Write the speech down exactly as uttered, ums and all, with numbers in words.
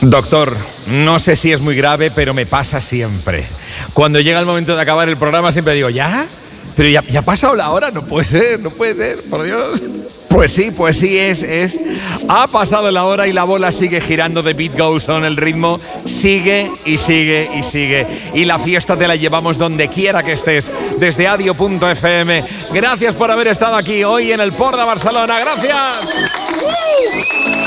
Doctor, no sé si es muy grave, pero me pasa siempre. Cuando llega el momento de acabar el programa siempre digo, ¿ya? Pero ya, ya ha pasado la hora, no puede ser, no puede ser, por Dios. Pues sí, pues sí, es, es. Ha pasado la hora y la bola sigue girando, the beat goes on, el ritmo sigue y sigue y sigue. Y la fiesta te la llevamos donde quiera que estés, desde adio punto efe eme. Gracias por haber estado aquí hoy en el Port de Barcelona, gracias.